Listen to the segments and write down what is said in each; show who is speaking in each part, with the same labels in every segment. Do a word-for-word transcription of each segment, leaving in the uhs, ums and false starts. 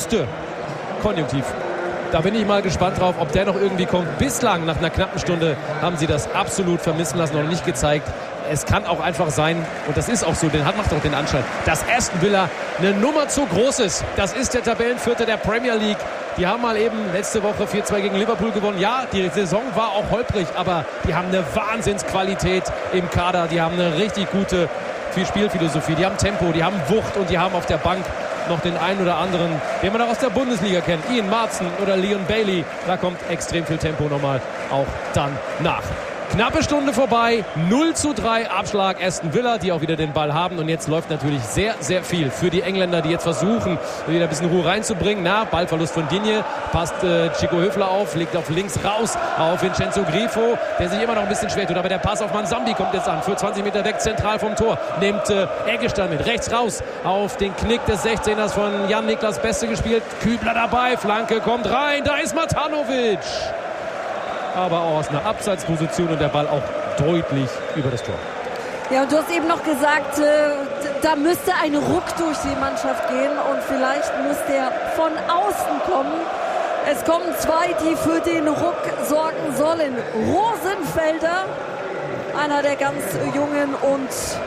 Speaker 1: müsste. Konjunktiv. Da bin ich mal gespannt drauf, ob der noch irgendwie kommt. Bislang, nach einer knappen Stunde, haben sie das absolut vermissen lassen und nicht gezeigt. Es kann auch einfach sein, und das ist auch so, den hat, macht doch den Anschein, dass Aston Villa eine Nummer zu groß ist. Das ist der Tabellenvierte der Premier League. Die haben mal eben letzte Woche vier zwei gegen Liverpool gewonnen. Ja, die Saison war auch holprig, aber die haben eine Wahnsinnsqualität im Kader. Die haben eine richtig gute Spielphilosophie. Die haben Tempo, die haben Wucht und die haben auf der Bank noch den einen oder anderen, den man auch aus der Bundesliga kennt. Ian Maatsen oder Leon Bailey. Da kommt extrem viel Tempo nochmal auch dann nach. Knappe Stunde vorbei, null zu drei Abschlag Aston Villa, die auch wieder den Ball haben. Und jetzt läuft natürlich sehr, sehr viel für die Engländer, die jetzt versuchen, wieder ein bisschen Ruhe reinzubringen. Na, Ballverlust von Digne, passt äh, Chico Höfler auf, legt auf links raus auf Vincenzo Grifo, der sich immer noch ein bisschen schwer tut. Aber der Pass auf Mansambi kommt jetzt an, für zwanzig Meter weg, zentral vom Tor. Nimmt äh, Eggestein mit, rechts raus auf den Knick des sechzehners von Jan-Niklas Beste gespielt. Kübler dabei, Flanke kommt rein, da ist Matanovic. Aber aus einer Abseitsposition und der Ball auch deutlich über das Tor.
Speaker 2: Ja, und du hast eben noch gesagt, äh, da müsste ein Ruck durch die Mannschaft gehen und vielleicht müsste er von außen kommen. Es kommen zwei, die für den Ruck sorgen sollen. Rosenfelder, einer der ganz Jungen, und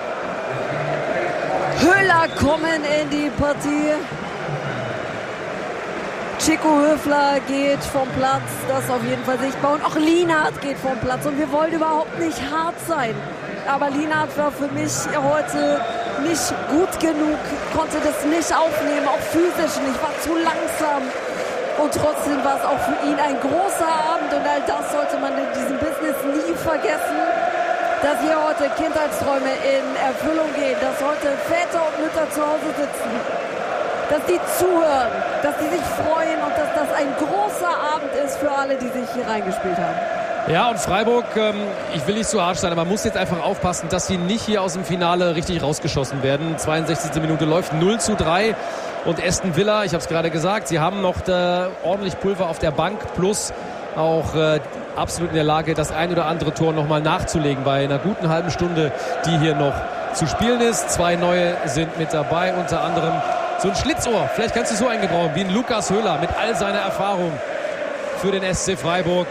Speaker 2: Höhler kommen in die Partie. Chico Höfler geht vom Platz, das auf jeden Fall sichtbar. Und auch Lienhardt geht vom Platz. Und wir wollen überhaupt nicht hart sein. Aber Lienhardt war für mich heute nicht gut genug, konnte das nicht aufnehmen, auch physisch nicht, war zu langsam. Und trotzdem war es auch für ihn ein großer Abend. Und all das sollte man in diesem Business nie vergessen. Dass hier heute Kindheitsträume in Erfüllung gehen, dass heute Väter und Mütter zu Hause sitzen, dass die zuhören, dass die sich freuen und dass das ein großer Abend ist für alle, die sich hier reingespielt haben.
Speaker 1: Ja, und Freiburg, ähm, ich will nicht zu harsch sein, aber man muss jetzt einfach aufpassen, dass sie nicht hier aus dem Finale richtig rausgeschossen werden. zweiundsechzigste Minute läuft, null zu drei. Und Aston Villa, ich habe es gerade gesagt, sie haben noch da ordentlich Pulver auf der Bank, plus auch äh, absolut in der Lage, das ein oder andere Tor nochmal nachzulegen bei einer guten halben Stunde, die hier noch zu spielen ist. Zwei neue sind mit dabei, unter anderem so ein Schlitzohr, vielleicht kannst du so einen gebrauchen, wie ein Lukas Höhler mit all seiner Erfahrung für den S C Freiburg,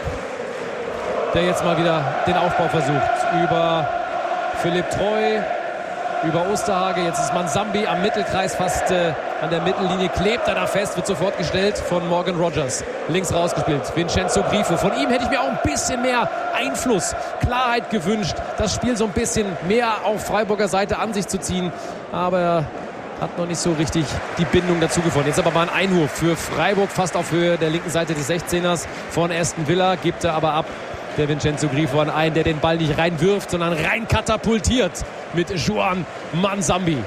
Speaker 1: der jetzt mal wieder den Aufbau versucht. Über Philipp Treu, über Osterhage, jetzt ist Mansambi am Mittelkreis, fast äh, an der Mittellinie, klebt er da fest, wird sofort gestellt von Morgan Rogers. Links rausgespielt, Vincenzo Grifo. Von ihm hätte ich mir auch ein bisschen mehr Einfluss, Klarheit gewünscht, das Spiel so ein bisschen mehr auf Freiburger Seite an sich zu ziehen, aber hat noch nicht so richtig die Bindung dazu gefunden. Jetzt aber mal ein Einwurf für Freiburg, fast auf Höhe der linken Seite des sechzehners von Aston Villa, gibt er aber ab. Der Vincenzo Grifo an einen, der den Ball nicht reinwirft, sondern rein katapultiert mit Juan Mansambi.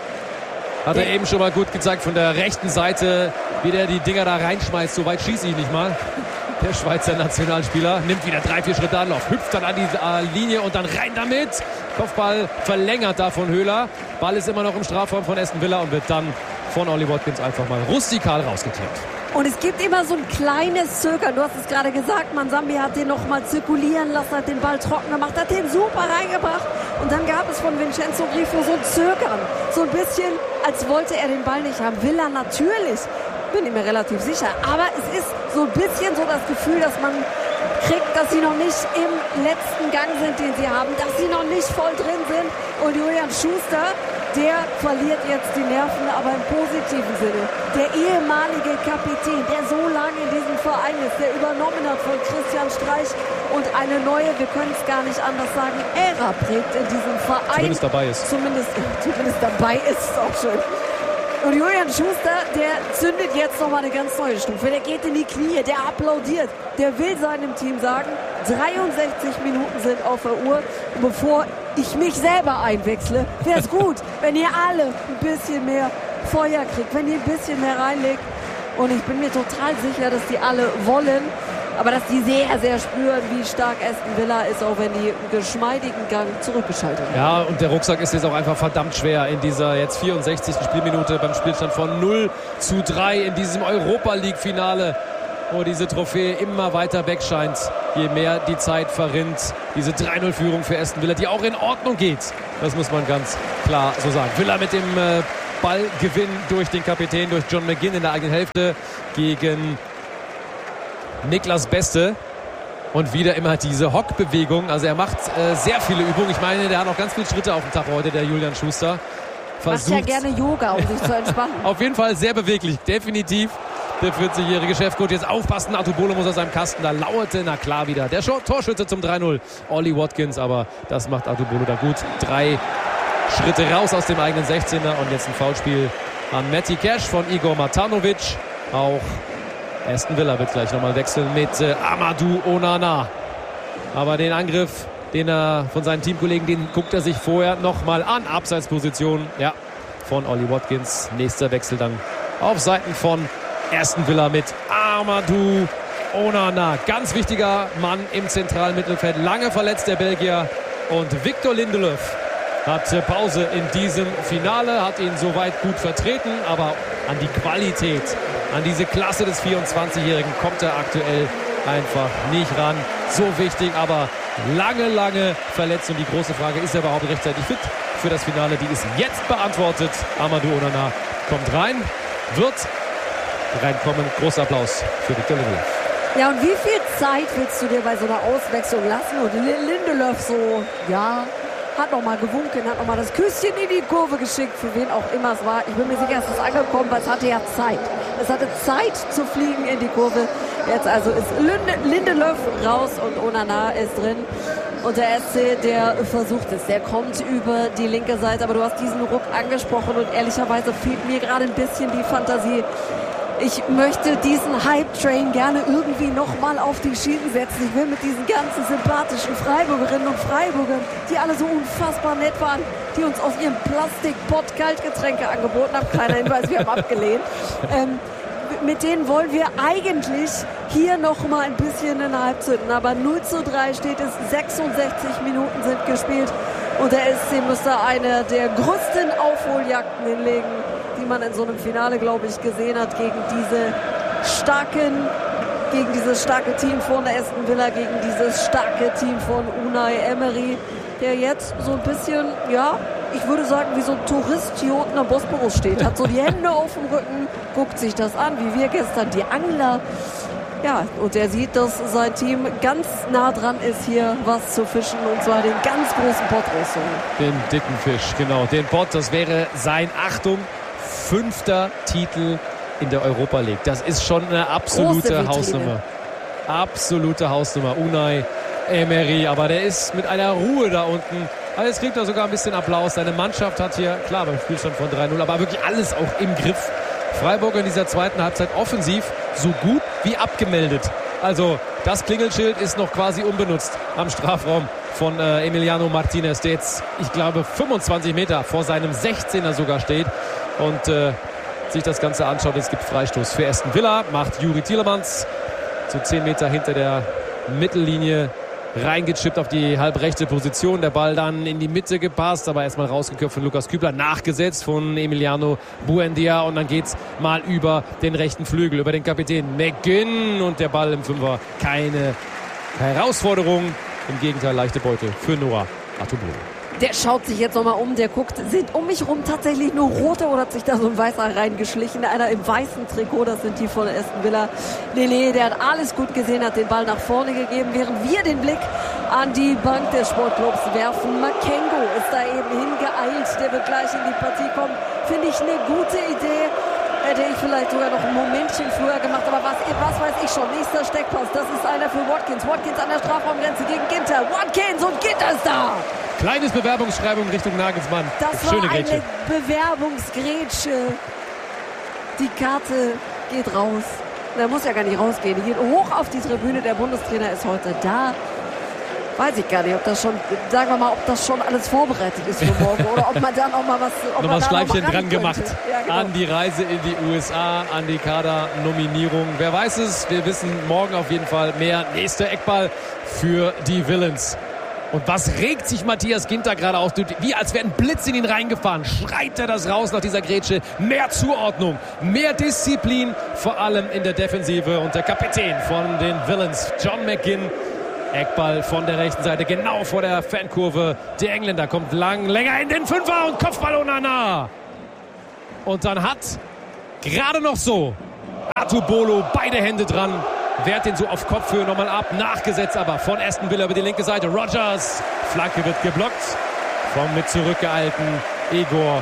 Speaker 1: Hat er eben schon mal gut gezeigt von der rechten Seite, wie der die Dinger da reinschmeißt. So weit schieße ich nicht mal. Der Schweizer Nationalspieler nimmt wieder drei, vier Schritte Anlauf, hüpft dann an die äh, Linie und dann rein damit. Kopfball verlängert da von Höhler. Ball ist immer noch im Strafraum von Aston Villa und wird dann von Ollie Watkins einfach mal rustikal rausgeklärt.
Speaker 2: Und es gibt immer so ein kleines Zögern. Du hast es gerade gesagt, Mansambi hat den noch mal zirkulieren lassen, hat den Ball trocken gemacht, hat den super reingebracht. Und dann gab es von Vincenzo Grifo so ein Zögern. So ein bisschen, als wollte er den Ball nicht haben. Will er natürlich. Bin ich mir relativ sicher. Aber es ist so ein bisschen so das Gefühl, dass man kriegt, dass sie noch nicht im letzten Gang sind, den sie haben, dass sie noch nicht voll drin sind. Und Julian Schuster, der verliert jetzt die Nerven, aber im positiven Sinne. Der ehemalige Kapitän, der so lange in diesem Verein ist, der übernommen hat von Christian Streich und eine neue, wir können es gar nicht anders sagen, Ära prägt in diesem Verein.
Speaker 1: Zumindest dabei ist.
Speaker 2: Zumindest, zumindest dabei ist es auch schön. Und Julian Schuster, der zündet jetzt nochmal eine ganz neue Stufe. Der geht in die Knie, der applaudiert. Der will seinem Team sagen, dreiundsechzig Minuten sind auf der Uhr. Und bevor ich mich selber einwechsle, wäre es gut, wenn ihr alle ein bisschen mehr Feuer kriegt, wenn ihr ein bisschen mehr reinlegt. Und ich bin mir total sicher, dass die alle wollen, aber dass die sehr, sehr spüren, wie stark Aston Villa ist, auch wenn die einen geschmeidigen Gang zurückgeschaltet haben.
Speaker 1: Ja, und der Rucksack ist jetzt auch einfach verdammt schwer in dieser jetzt vierundsechzigsten Spielminute beim Spielstand von null zu drei in diesem Europa-League-Finale, wo diese Trophäe immer weiter weg scheint, je mehr die Zeit verrinnt. Diese drei null Führung für Aston Villa, die auch in Ordnung geht. Das muss man ganz klar so sagen. Villa mit dem äh, Ballgewinn durch den Kapitän, durch John McGinn in der eigenen Hälfte gegen Niklas Beste. Und wieder immer diese Hockbewegung. Also er macht äh, sehr viele Übungen. Ich meine, der hat auch ganz viele Schritte auf dem Tag heute, der Julian Schuster.
Speaker 2: Versucht macht ja gerne Yoga, um sich zu entspannen.
Speaker 1: Auf jeden Fall sehr beweglich, definitiv. Der vierzigjährige Chefcoach. Jetzt aufpassen, Atubolo muss aus seinem Kasten. Da lauerte, na klar wieder, der Torschütze zum drei null. Ollie Watkins, aber das macht Atubolo da gut. Drei Schritte raus aus dem eigenen sechzehner. Und jetzt ein Foulspiel an Matty Cash von Igor Matanovic. Auch Aston Villa wird gleich nochmal wechseln mit äh, Amadou Onana. Aber den Angriff, den er von seinen Teamkollegen, den guckt er sich vorher nochmal an. Abseitsposition, ja, von Ollie Watkins. Nächster Wechsel dann auf Seiten von Aston Villa mit Amadou Onana. Ganz wichtiger Mann im zentralen Mittelfeld. Lange verletzt der Belgier. Und Victor Lindelöf hat Pause in diesem Finale, hat ihn soweit gut vertreten, aber an die Qualität, an diese Klasse des vierundzwanzigjährigen kommt er aktuell einfach nicht ran. So wichtig, aber lange, lange verletzt. Und die große Frage, ist er überhaupt rechtzeitig fit für das Finale? Die ist jetzt beantwortet. Amadou Onana kommt rein, wird reinkommen. Großer Applaus für Victor Lindelöf.
Speaker 2: Ja, und wie viel Zeit willst du dir bei so einer Auswechslung lassen? Und Lindelöf so, ja... hat nochmal gewunken, hat nochmal das Küsschen in die Kurve geschickt, für wen auch immer es war. Ich bin mir sicher, es ist angekommen, weil es hatte ja Zeit. Es hatte Zeit zu fliegen in die Kurve. Jetzt also ist Lindelöf raus und Onana ist drin. Und der S C, der versucht es, der kommt über die linke Seite. Aber du hast diesen Ruck angesprochen und ehrlicherweise fehlt mir gerade ein bisschen die Fantasie. Ich möchte diesen Hype-Train gerne irgendwie nochmal auf die Schienen setzen. Ich will mit diesen ganzen sympathischen Freiburgerinnen und Freiburgern, die alle so unfassbar nett waren, die uns aus ihrem Plastikpott Kaltgetränke angeboten haben. Kleiner Hinweis, wir haben abgelehnt. Ähm, mit denen wollen wir eigentlich hier nochmal ein bisschen in den Hype zünden. Aber null zu drei steht es, sechsundsechzig Minuten sind gespielt. Und der S C müsste eine der größten Aufholjagden hinlegen, die man in so einem Finale, glaube ich, gesehen hat, gegen diese starken, gegen dieses starke Team von Aston Villa, gegen dieses starke Team von Unai Emery, der jetzt so ein bisschen, ja, ich würde sagen, wie so ein Tourist hier unten am Bosporus steht, hat so die Hände auf dem Rücken, guckt sich das an, wie wir gestern, die Angler. Ja, und er sieht, dass sein Team ganz nah dran ist, hier was zu fischen, und zwar den ganz großen Pott rauszuholen.
Speaker 1: Den dicken Fisch, genau, den Pott, das wäre sein, Achtung, fünfter Titel in der Europa League. Das ist schon eine absolute Hausnummer. Absolute Hausnummer. Unai Emery, aber der ist mit einer Ruhe da unten. Aber jetzt kriegt er sogar ein bisschen Applaus. Seine Mannschaft hat hier, klar, beim Spielstand von drei null, aber wirklich alles auch im Griff. Freiburg in dieser zweiten Halbzeit offensiv so gut wie abgemeldet. Also das Klingelschild ist noch quasi unbenutzt am Strafraum von äh, Emiliano Martinez, der jetzt, ich glaube, fünfundzwanzig Meter vor seinem sechzehner sogar steht und äh, sich das Ganze anschaut. Es gibt Freistoß für Aston Villa, macht Juri Tielemans so zehn Meter hinter der Mittellinie reingechippt auf die halbrechte Position. Der Ball dann in die Mitte gepasst, aber erstmal rausgeköpft von Lukas Kübler, nachgesetzt von Emiliano Buendia, und dann geht's mal über den rechten Flügel, über den Kapitän McGinn, und der Ball im Fünfer. Keine Herausforderung, im Gegenteil leichte Beute für Noah Atubolo.
Speaker 2: Der schaut sich jetzt nochmal um, der guckt, sind um mich rum tatsächlich nur Rote oder hat sich da so ein Weißer reingeschlichen? Einer im weißen Trikot, das sind die von Aston Villa. Lele, der hat alles gut gesehen, hat den Ball nach vorne gegeben, während wir den Blick an die Bank des Sportclubs werfen. Makengo ist da eben hingeeilt, der wird gleich in die Partie kommen. Finde ich eine gute Idee. Hätte ich vielleicht sogar noch ein Momentchen früher gemacht, aber was, was weiß ich schon. Nächster Steckpass, das ist einer für Watkins. Watkins an der Strafraumgrenze gegen Ginter. Watkins, und Ginter ist da!
Speaker 1: Kleines Bewerbungsschreibung Richtung Nagelsmann.
Speaker 2: Das
Speaker 1: Schöne
Speaker 2: war eine
Speaker 1: Grätsche.
Speaker 2: Bewerbungsgrätsche. Die Karte geht raus. Der muss ja gar nicht rausgehen. Die geht hoch auf die Tribüne. Der Bundestrainer ist heute da. Weiß ich gar nicht, ob das schon, sagen wir mal, ob das schon alles vorbereitet ist für morgen oder ob man da noch mal was, ob
Speaker 1: nochmal
Speaker 2: man da
Speaker 1: Schleifchen
Speaker 2: noch mal
Speaker 1: dran gemacht.
Speaker 2: Ja, genau.
Speaker 1: An die Reise in die U S A, an die Kadernominierung. Wer weiß es, wir wissen morgen auf jeden Fall mehr. Nächster Eckball für die Villains. Und was regt sich Matthias Ginter gerade aus? Wie als wäre ein Blitz in ihn reingefahren. Schreit er das raus nach dieser Grätsche. Mehr Zuordnung, mehr Disziplin, vor allem in der Defensive. Und der Kapitän von den Villains, John McGinn. Eckball von der rechten Seite, genau vor der Fankurve. Der Engländer kommt lang, länger in den Fünfer und Kopfball Onana. Und dann hat gerade noch so Atubolo beide Hände dran. Wehrt den so auf Kopfhöhe nochmal ab. Nachgesetzt aber von Aston Villa über die linke Seite. Rogers. Flanke wird geblockt vom mit zurückgeeilten Egor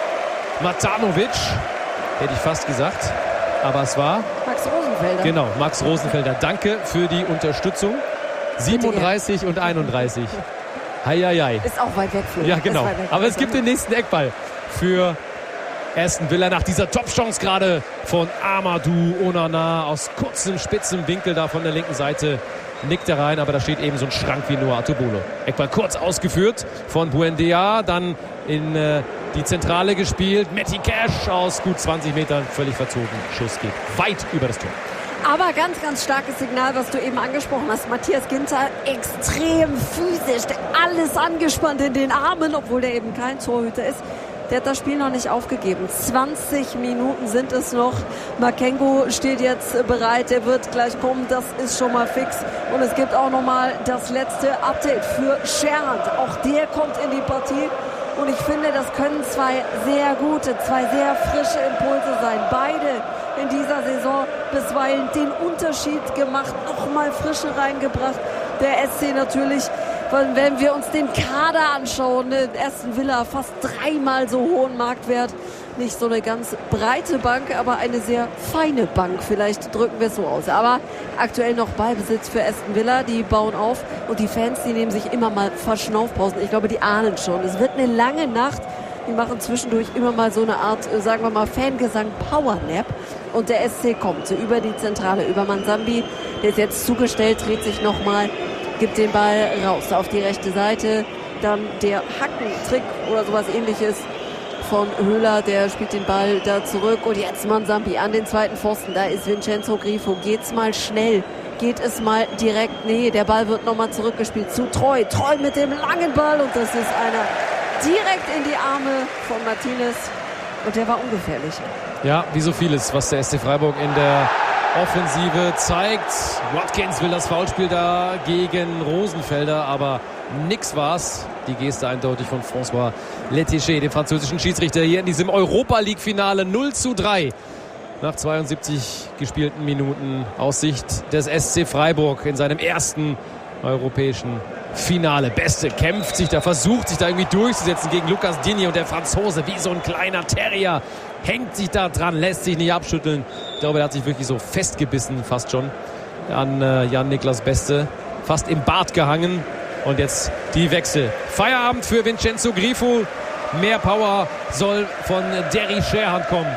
Speaker 1: Matanovic. Hätte ich fast gesagt. Aber es war
Speaker 2: Max Rosenfelder.
Speaker 1: Genau, Max Rosenfelder. Danke für die Unterstützung. siebenunddreißig und einunddreißig. Heieiei.
Speaker 2: Ist auch weit weg. Für
Speaker 1: Ja, genau.
Speaker 2: Weit weg.
Speaker 1: Aber es gibt den nächsten Eckball für Aston Villa nach dieser Top-Chance gerade von Amadou Onana aus kurzem, spitzem Winkel da von der linken Seite. Nickt er rein, aber da steht eben so ein Schrank wie nur Atubolo. Eckball kurz ausgeführt von Buendia, dann in äh, die Zentrale gespielt. Matty Cash aus gut zwanzig Metern, völlig verzogen. Schuss geht weit über das Tor.
Speaker 2: Aber ganz, ganz starkes Signal, was du eben angesprochen hast. Matthias Ginter extrem physisch, alles angespannt in den Armen, obwohl der eben kein Torhüter ist. Der hat das Spiel noch nicht aufgegeben. zwanzig Minuten sind es noch. Makengo steht jetzt bereit. Der wird gleich kommen. Das ist schon mal fix. Und es gibt auch noch mal das letzte Update für Scherhand. Auch der kommt in die Partie. Und ich finde, das können zwei sehr gute, zwei sehr frische Impulse sein. Beide in dieser Saison bisweilen den Unterschied gemacht. Noch mal Frische reingebracht. Der S C natürlich, wenn wir uns den Kader anschauen, ne, Aston Villa fast dreimal so hohen Marktwert. Nicht so eine ganz breite Bank, aber eine sehr feine Bank. Vielleicht drücken wir es so aus. Aber aktuell noch Ballbesitz für Aston Villa. Die bauen auf und die Fans, die nehmen sich immer mal Verschnaufpausen. Ich glaube, die ahnen schon. Es wird eine lange Nacht. Die machen zwischendurch immer mal so eine Art, sagen wir mal, Fangesang Powernap. Und der S C kommt über die Zentrale, über Manzambi. Der ist jetzt zugestellt, dreht sich nochmal, gibt den Ball raus auf die rechte Seite. Dann der Hackentrick oder sowas ähnliches von Höhler, der spielt den Ball da zurück. Und jetzt Manzambi an den zweiten Pfosten. Da ist Vincenzo Grifo. Geht's mal schnell? Geht es mal direkt? Nee, der Ball wird nochmal zurückgespielt zu Treu. Treu mit dem langen Ball. Und das ist einer direkt in die Arme von Martinez. Und der war ungefährlich.
Speaker 1: Ja, wie so vieles, was der S C Freiburg in der Offensive zeigt. Watkins will das Foulspiel da gegen Rosenfelder, aber nix war's. Die Geste eindeutig von François Letticher, dem französischen Schiedsrichter, hier in diesem Europa-League-Finale. null zu drei nach zweiundsiebzig gespielten Minuten aus Sicht des S C Freiburg in seinem ersten europäischen Finale. Beste kämpft sich da, versucht sich da irgendwie durchzusetzen gegen Lucas Digne, und der Franzose wie so ein kleiner Terrier hängt sich da dran, lässt sich nicht abschütteln. Ich glaube, er hat sich wirklich so festgebissen, fast schon, an äh, Jan-Niklas Beste. Fast im Bart gehangen. Und jetzt die Wechsel. Feierabend für Vincenzo Grifo. Mehr Power soll von Derry Scherhand kommen.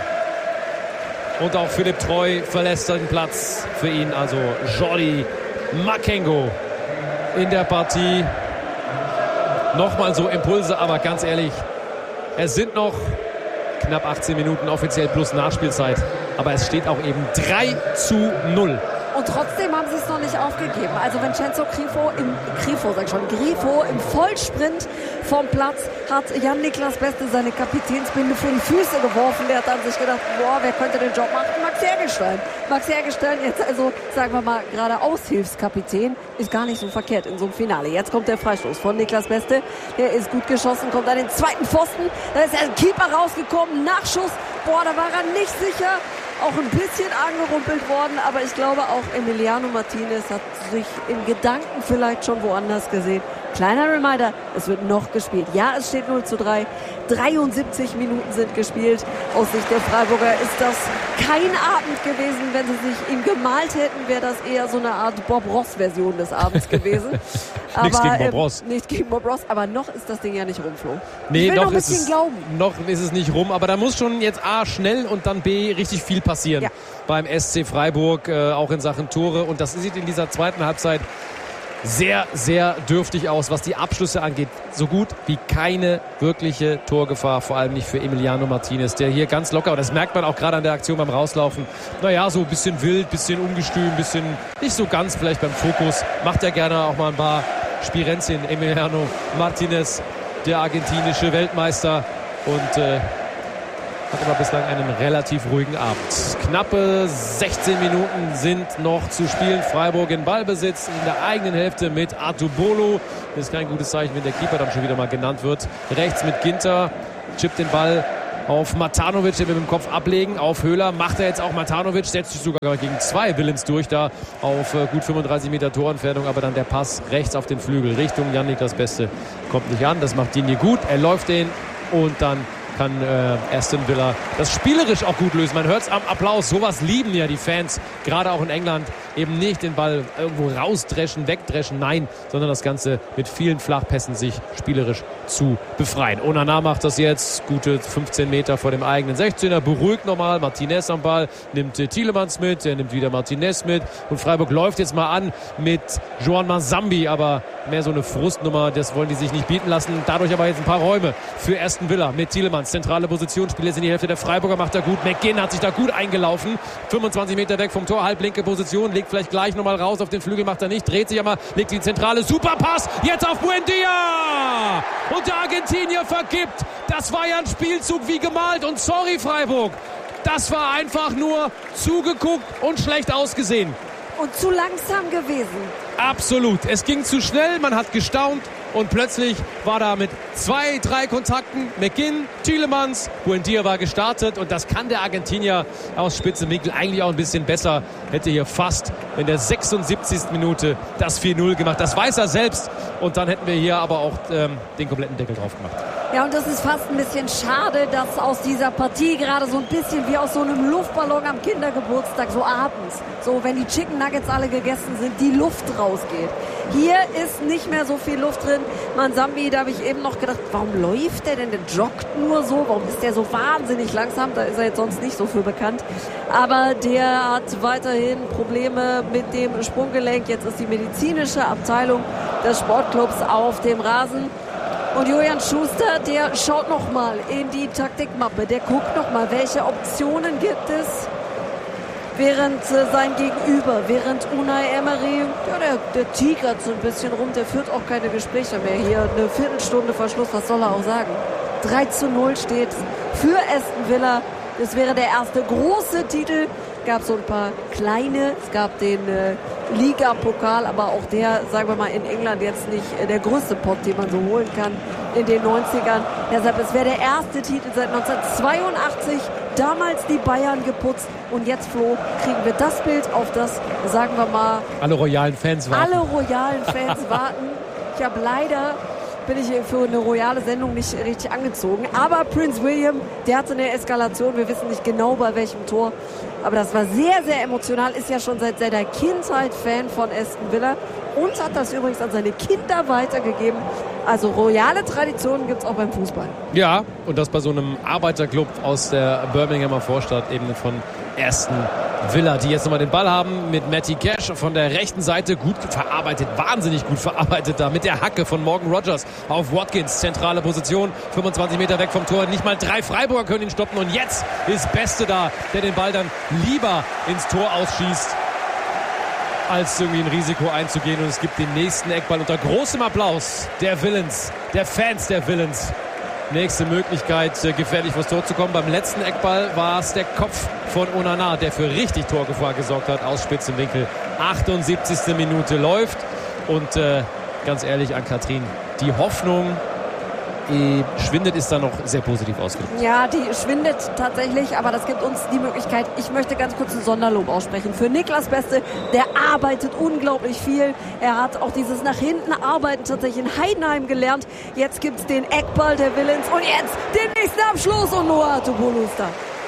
Speaker 1: Und auch Philipp Treu verlässt den Platz für ihn. Also Jordi Makengo in der Partie. Nochmal so Impulse, aber ganz ehrlich, es sind noch knapp achtzehn Minuten offiziell plus Nachspielzeit. Aber es steht auch eben drei zu null.
Speaker 2: Und trotzdem haben sie es noch nicht aufgegeben. Also Vincenzo Grifo im Grifo, sag ich schon, Grifo im Vollsprint vom Platz hat Jan-Niklas Beste seine Kapitänsbinde vor die Füße geworfen. Der hat dann sich gedacht, boah, wer könnte den Job machen? Max Hergelstein. Max Hergelstein jetzt also, sagen wir mal, gerade Aushilfskapitän, ist gar nicht so verkehrt in so einem Finale. Jetzt kommt der Freistoß von Niklas Beste. Der ist gut geschossen, kommt an den zweiten Pfosten. Da ist der Keeper rausgekommen, Nachschuss. Boah, da war er nicht sicher. Auch ein bisschen angerumpelt worden, aber ich glaube auch Emiliano Martinez hat sich in Gedanken vielleicht schon woanders gesehen. Kleiner Reminder, es wird noch gespielt. Ja, es steht null zu drei. dreiundsiebzig Minuten sind gespielt. Aus Sicht der Freiburger ist das kein Abend gewesen. Wenn sie sich ihn gemalt hätten, wäre das eher so eine Art Bob Ross-Version des Abends gewesen. Aber,
Speaker 1: nichts gegen Bob Ross.
Speaker 2: Ähm, nicht gegen Bob Ross, aber noch ist das Ding ja nicht rum, Flo.
Speaker 1: Nee,
Speaker 2: ich will
Speaker 1: noch,
Speaker 2: noch ein
Speaker 1: ist
Speaker 2: bisschen
Speaker 1: es,
Speaker 2: glauben.
Speaker 1: Noch ist es nicht rum, aber da muss schon jetzt A, schnell und dann B, richtig viel passieren. Ja. Beim S C Freiburg, äh, auch in Sachen Tore. Und das sieht in dieser zweiten Halbzeit sehr, sehr dürftig aus, was die Abschlüsse angeht. So gut wie keine wirkliche Torgefahr, vor allem nicht für Emiliano Martinez, der hier ganz locker, und das merkt man auch gerade an der Aktion beim Rauslaufen, naja, so ein bisschen wild, bisschen ungestüm, bisschen nicht so ganz vielleicht beim Fokus, macht er gerne auch mal ein paar Spirenzchen. Emiliano Martinez, der argentinische Weltmeister, und äh, hat aber bislang einen relativ ruhigen Abend. Knappe sechzehn Minuten sind noch zu spielen. Freiburg in Ballbesitz in der eigenen Hälfte mit Atubolo. Das ist kein gutes Zeichen, wenn der Keeper dann schon wieder mal genannt wird. Rechts mit Ginter, chippt den Ball auf Matanovic, der mit dem Kopf ablegen, auf Höhler, macht er jetzt auch Matanovic, setzt sich sogar gegen zwei Willems durch, da auf äh, gut fünfunddreißig Meter Torentfernung, aber dann der Pass rechts auf den Flügel, Richtung Yannick, das Beste kommt nicht an, das macht Digne gut, er läuft den und dann kann äh, Aston Villa das spielerisch auch gut lösen. Man hört es am Applaus. Sowas lieben ja die Fans, gerade auch in England. Eben nicht den Ball irgendwo rausdreschen, wegdreschen, nein, sondern das Ganze mit vielen Flachpässen sich spielerisch zu befreien. Onana macht das jetzt, gute fünfzehn Meter vor dem eigenen sechzehner, beruhigt nochmal, Martinez am Ball, nimmt äh, Tielemans mit, er nimmt wieder Martinez mit und Freiburg läuft jetzt mal an mit Joan Manzambi, aber mehr so eine Frustnummer, das wollen die sich nicht bieten lassen. Dadurch aber jetzt ein paar Räume für Aston Villa mit Tielemans, zentrale Position, spielt jetzt in die Hälfte der Freiburger, macht er gut, McGinn hat sich da gut eingelaufen, fünfundzwanzig Meter weg vom Tor, halblinke Position, legt vielleicht gleich nochmal raus, auf den Flügel macht er nicht, dreht sich aber, legt die zentrale, super Pass, jetzt auf Buendia! Und der Argentinier vergibt, das war ja ein Spielzug wie gemalt und sorry Freiburg, das war einfach nur zugeguckt und schlecht ausgesehen.
Speaker 2: Und zu langsam gewesen.
Speaker 1: Absolut, es ging zu schnell, man hat gestaunt und plötzlich war da mit zwei, drei Kontakten McGinn, Tielemans, Buendia war gestartet und das kann der Argentinier aus spitzem Winkel eigentlich auch ein bisschen besser. Hätte hier fast in der sechsundsiebzigsten Minute das vier null gemacht. Das weiß er selbst und dann hätten wir hier aber auch ähm, den kompletten Deckel drauf gemacht.
Speaker 2: Ja, und das ist fast ein bisschen schade, dass aus dieser Partie gerade so ein bisschen wie aus so einem Luftballon am Kindergeburtstag, so abends, so wenn die Chicken Nuggets alle gegessen sind, die Luft rausgeht. Hier ist nicht mehr so viel Luft drin. Manzambi, da habe ich eben noch gedacht, warum läuft der denn? Der joggt nur so. Warum ist der so wahnsinnig langsam? Da ist er jetzt sonst nicht so für bekannt. Aber der hat weiterhin Probleme mit dem Sprunggelenk. Jetzt ist die medizinische Abteilung des Sportclubs auf dem Rasen. Und Julian Schuster, der schaut nochmal in die Taktikmappe. Der guckt nochmal, welche Optionen gibt es. Während äh, sein Gegenüber, während Unai Emery, ja, der, der tigert so ein bisschen rum, der führt auch keine Gespräche mehr. Hier eine Viertelstunde Verschluss, was soll er auch sagen? drei zu null steht für Aston Villa. Das wäre der erste große Titel. Es gab so ein paar kleine, es gab den äh, Liga-Pokal, aber auch der, sagen wir mal, in England jetzt nicht äh, der größte Pot, den man so holen kann in den neunzigern. Deshalb, es wäre der erste Titel seit neunzehnhundertzweiundachtzig. Damals die Bayern geputzt und jetzt, Flo, kriegen wir das Bild, auf das, sagen wir mal,
Speaker 1: alle royalen Fans warten.
Speaker 2: Alle royalen Fans warten. Ich habe leider, bin ich für eine royale Sendung nicht richtig angezogen. Aber Prince William, der hatte eine Eskalation. Wir wissen nicht genau bei welchem Tor. Aber das war sehr, sehr emotional. Ist ja schon seit seiner Kindheit Fan von Aston Villa. Und hat das übrigens an seine Kinder weitergegeben. Also royale Traditionen gibt es auch beim Fußball.
Speaker 1: Ja, und das bei so einem Arbeiterclub aus der Birminghamer Vorstadt, eben von Aston Villa, die jetzt nochmal den Ball haben mit Matty Cash von der rechten Seite, gut verarbeitet, wahnsinnig gut verarbeitet da mit der Hacke von Morgan Rogers auf Watkins, zentrale Position, fünfundzwanzig Meter weg vom Tor, nicht mal drei Freiburger können ihn stoppen und jetzt ist Beste da, der den Ball dann lieber ins Tor ausschießt, als irgendwie ein Risiko einzugehen, und es gibt den nächsten Eckball unter großem Applaus der Villains, der Fans der Villains. Nächste Möglichkeit, gefährlich vors Tor zu kommen. Beim letzten Eckball war es der Kopf von Onana, der für richtig Torgefahr gesorgt hat, aus spitzem Winkel. achtundsiebzigste Minute läuft und äh, ganz ehrlich an Katrin, die Hoffnung äh, schwindet, ist da noch sehr positiv ausgedrückt.
Speaker 2: Ja, die schwindet tatsächlich, aber das gibt uns die Möglichkeit. Ich möchte ganz kurz ein Sonderlob aussprechen für Niklas Beste. Der arbeitet unglaublich viel. Er hat auch dieses nach hinten arbeiten tatsächlich in Heidenheim gelernt. Jetzt gibt es den Eckball der Villains und jetzt den nächsten Abschluss und Noah Topolo ist da.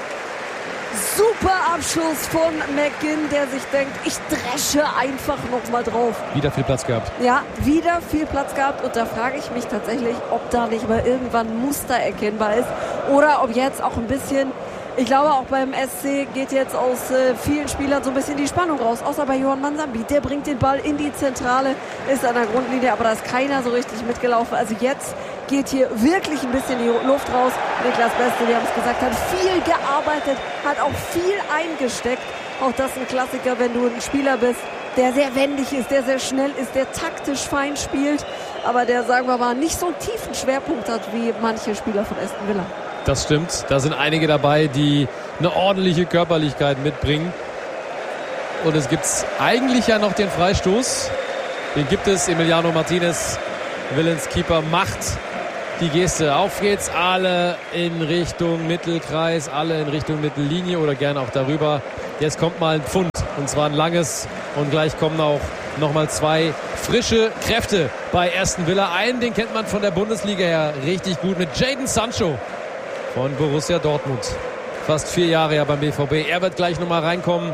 Speaker 2: Super Abschluss von McGinn, der sich denkt, ich dresche einfach noch mal drauf.
Speaker 1: Wieder viel Platz gehabt.
Speaker 2: Ja, wieder viel Platz gehabt. Und da frage ich mich tatsächlich, ob da nicht mal irgendwann ein Muster erkennbar ist. Oder ob jetzt auch ein bisschen, ich glaube auch beim S C geht jetzt aus äh, vielen Spielern so ein bisschen die Spannung raus. Außer bei Johan Manzambi. Der bringt den Ball in die Zentrale, ist an der Grundlinie, aber da ist keiner so richtig mitgelaufen. Also jetzt geht hier wirklich ein bisschen die Luft raus. Niklas Beste, wir haben es gesagt, hat viel gearbeitet, hat auch viel eingesteckt. Auch das ein Klassiker, wenn du ein Spieler bist, der sehr wendig ist, der sehr schnell ist, der taktisch fein spielt, aber der, sagen wir mal, nicht so einen tiefen Schwerpunkt hat wie manche Spieler von Aston Villa.
Speaker 1: Das stimmt. Da sind einige dabei, die eine ordentliche Körperlichkeit mitbringen. Und es gibt eigentlich ja noch den Freistoß. Den gibt es. Emiliano Martinez, Villains Keeper, macht die Geste. Auf geht's, alle in Richtung Mittelkreis, alle in Richtung Mittellinie oder gerne auch darüber. Jetzt kommt mal ein Pfund, und zwar ein langes, und gleich kommen auch nochmal zwei frische Kräfte bei Aston Villa. Einen, den kennt man von der Bundesliga her richtig gut, mit Jadon Sancho von Borussia Dortmund. Fast vier Jahre ja beim B V B. Er wird gleich nochmal reinkommen.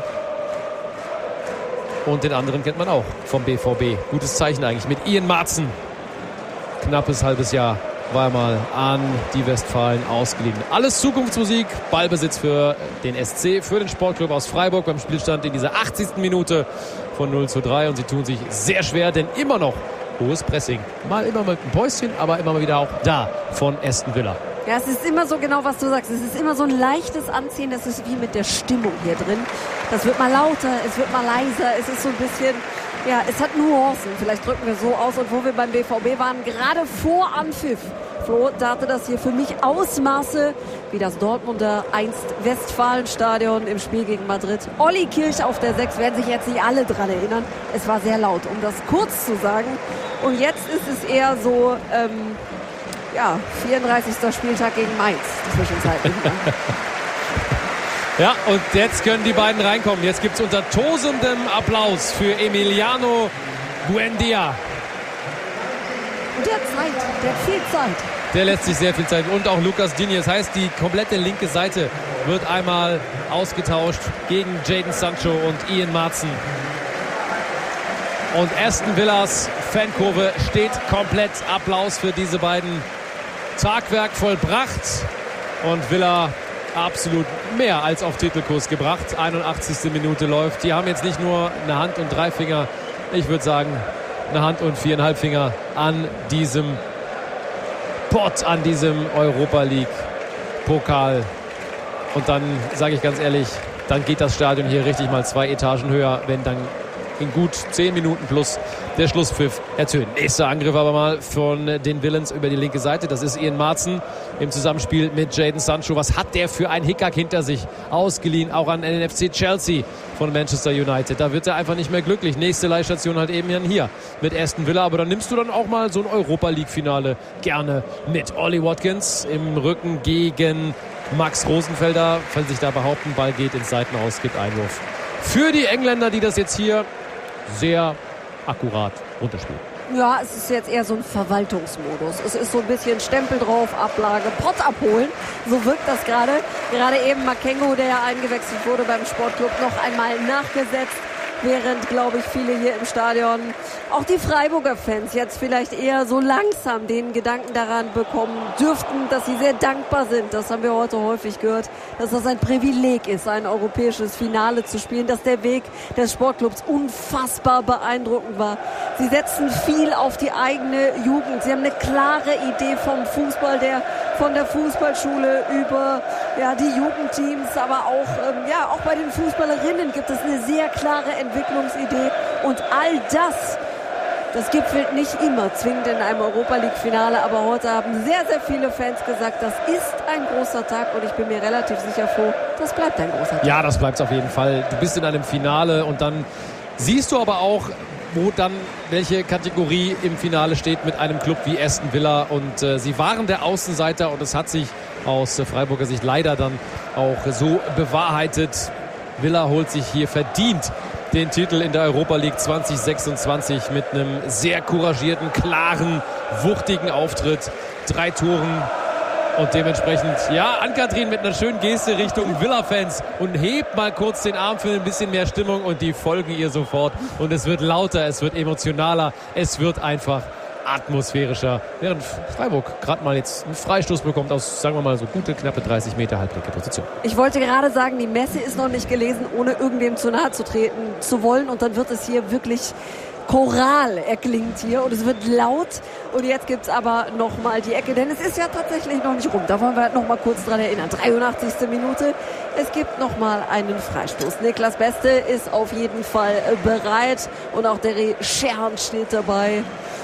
Speaker 1: Und den anderen kennt man auch vom B V B. Gutes Zeichen eigentlich mit Ian Maatsen. Knappes halbes Jahr war er mal an die Westfalen ausgeliehen. Alles Zukunftsmusik. Ballbesitz für den S C, für den Sportclub aus Freiburg beim Spielstand in dieser achtzigsten Minute von null zu drei. Und sie tun sich sehr schwer, denn immer noch hohes Pressing. Mal immer mit einem Päuschen, aber immer mal wieder auch da von Aston Villa.
Speaker 2: Ja, es ist immer so genau, was du sagst. Es ist immer so ein leichtes Anziehen. Das ist wie mit der Stimmung hier drin. Das wird mal lauter, es wird mal leiser. Es ist so ein bisschen, ja, es hat Nuancen. Vielleicht drücken wir so aus. Und wo wir beim B V B waren, gerade vor Anpfiff, Flo, da hatte das hier für mich Ausmaße wie das Dortmunder einst Westfalenstadion im Spiel gegen Madrid. Olli Kirch auf der sechs, werden sich jetzt nicht alle dran erinnern. Es war sehr laut, um das kurz zu sagen. Und jetzt ist es eher so, ähm, ja, vierunddreißigster Spieltag gegen Mainz zwischenzeitlich.
Speaker 1: Ja, und jetzt können die beiden reinkommen. Jetzt gibt es unter tosendem Applaus für Emiliano Buendia.
Speaker 2: Und der hat Zeit, der hat viel Zeit.
Speaker 1: Der lässt sich sehr viel Zeit. Und auch Lucas Digne. Das heißt, die komplette linke Seite wird einmal ausgetauscht gegen Jadon Sancho und Ian Maatsen. Und Aston Villas Fankurve steht komplett. Applaus für diese beiden. Tagwerk vollbracht. Und Villa absolut mehr als auf Titelkurs gebracht. einundachtzigste Minute läuft. Die haben jetzt nicht nur eine Hand und drei Finger. Ich würde sagen, eine Hand und viereinhalb Finger an diesem Pot, an diesem Europa League Pokal. Und dann sage ich ganz ehrlich, dann geht das Stadion hier richtig mal zwei Etagen höher, wenn dann in gut zehn Minuten plus der Schlusspfiff ertönt. Nächster Angriff aber mal von den Villains über die linke Seite. Das ist Ian Maatsen im Zusammenspiel mit Jadon Sancho. Was hat der für einen Hickhack hinter sich? Ausgeliehen auch an N F C Chelsea von Manchester United. Da wird er einfach nicht mehr glücklich. Nächste Leihstation halt eben hier mit Aston Villa. Aber dann nimmst du dann auch mal so ein Europa League Finale gerne mit. Ollie Watkins im Rücken gegen Max Rosenfelder. Kann sich da behaupten, Ball geht ins Seitenaus, gibt Einwurf. Für die Engländer, die das jetzt hier sehr akkurat runterspielen.
Speaker 2: Ja, es ist jetzt eher so ein Verwaltungsmodus. Es ist so ein bisschen Stempel drauf, Ablage, Pott abholen. So wirkt das gerade. Gerade eben Makengo, der ja eingewechselt wurde beim Sportclub, noch einmal nachgesetzt. Während, glaube ich, viele hier im Stadion, auch die Freiburger Fans, jetzt vielleicht eher so langsam den Gedanken daran bekommen dürften, dass sie sehr dankbar sind. Das haben wir heute häufig gehört, dass das ein Privileg ist, ein europäisches Finale zu spielen, dass der Weg des Sportclubs unfassbar beeindruckend war. Sie setzen viel auf die eigene Jugend. Sie haben eine klare Idee vom Fußball, der von der Fußballschule über ja, die Jugendteams, aber auch, ähm, ja, auch bei den Fußballerinnen gibt es eine sehr klare Entwicklungsidee. Und all das, das gipfelt nicht immer zwingend in einem Europa-League-Finale, aber heute haben sehr, sehr viele Fans gesagt, das ist ein großer Tag und ich bin mir relativ sicher froh, das bleibt ein großer Tag.
Speaker 1: Ja, das bleibt auf jeden Fall. Du bist in einem Finale und dann siehst du aber auch, wo dann welche Kategorie im Finale steht mit einem Club wie Aston Villa. Und äh, sie waren der Außenseiter und es hat sich aus äh, Freiburger Sicht leider dann auch so bewahrheitet. Villa holt sich hier verdient den Titel in der Europa League zwanzig sechsundzwanzig mit einem sehr couragierten, klaren, wuchtigen Auftritt. Drei Toren. Und dementsprechend, ja, Ann-Kathrin mit einer schönen Geste Richtung Villa-Fans und hebt mal kurz den Arm für ein bisschen mehr Stimmung und die folgen ihr sofort. Und es wird lauter, es wird emotionaler, es wird einfach atmosphärischer. Während Freiburg gerade mal jetzt einen Freistoß bekommt aus, sagen wir mal, so gute, knappe dreißig Meter halblinke Position.
Speaker 2: Ich wollte gerade sagen, die Messe ist noch nicht gelesen, ohne irgendwem zu nahe zu treten zu wollen. Und dann wird es hier wirklich Choral erklingt hier und es wird laut. Und jetzt gibt es aber nochmal die Ecke, denn es ist ja tatsächlich noch nicht rum. Da wollen wir halt nochmal kurz dran erinnern. dreiundachtzigste Minute. Es gibt nochmal einen Freistoß. Niklas Beste ist auf jeden Fall bereit und auch der Scherhand steht dabei.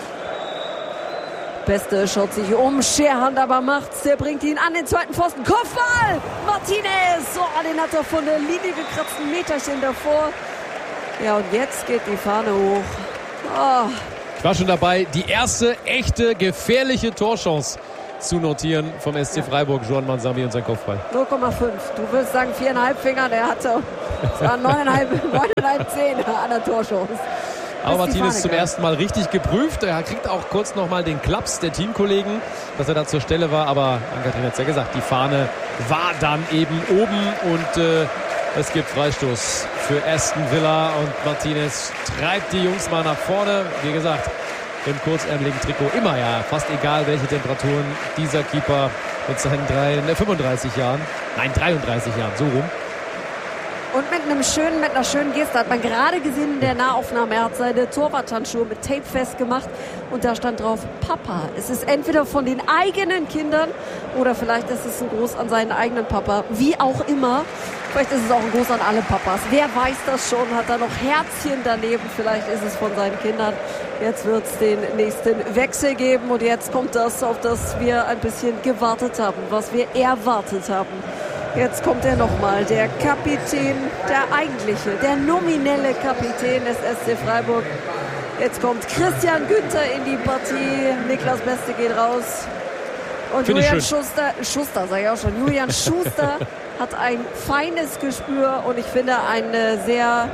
Speaker 2: Beste schaut sich um, Scherhand aber macht's, der bringt ihn an den zweiten Pfosten. Kopfball! Martinez! Oh, den hat er von der Linie gekratzt, ein Meterchen davor. Ja, und jetzt geht die Fahne hoch. Oh.
Speaker 1: Ich war schon dabei, die erste echte gefährliche Torchance zu notieren vom S C Freiburg, Juan Manzambi und sein Kopfball.
Speaker 2: null Komma fünf. Du würdest sagen viereinhalb Finger, der hatte neuneinhalb, neuneinhalb, zehn an der Torchance.
Speaker 1: Aber Martinez zum ersten Mal richtig geprüft. Er kriegt auch kurz nochmal den Klaps der Teamkollegen, dass er da zur Stelle war. Aber Ann-Kathrin hat es ja gesagt, die Fahne war dann eben oben und äh, es gibt Freistoß für Aston Villa und Martinez treibt die Jungs mal nach vorne. Wie gesagt, im kurzärmeligen Trikot immer ja, fast egal welche Temperaturen dieser Keeper mit seinen drei, ne, fünfunddreißig Jahren, nein dreiunddreißig Jahren, so rum.
Speaker 2: Und mit einem schönen, mit einer schönen Geste hat man gerade gesehen in der Nahaufnahme, er hat seine Torwarthandschuhe mit Tape festgemacht und da stand drauf Papa. Es ist entweder von den eigenen Kindern oder vielleicht ist es ein Gruß an seinen eigenen Papa. Wie auch immer. Vielleicht ist es auch ein Gruß an alle Papas. Wer weiß das schon? Hat da noch Herzchen daneben? Vielleicht ist es von seinen Kindern. Jetzt wird es den nächsten Wechsel geben und jetzt kommt das, auf das wir ein bisschen gewartet haben, was wir erwartet haben. Jetzt kommt er nochmal, der Kapitän, der eigentliche, der nominelle Kapitän des S C Freiburg. Jetzt kommt Christian Günther in die Partie. Niklas Beste geht raus. Und
Speaker 1: Find
Speaker 2: Julian Schuster, Schuster sage ich auch schon, Julian Schuster hat ein feines Gespür und ich finde eine sehr, ja,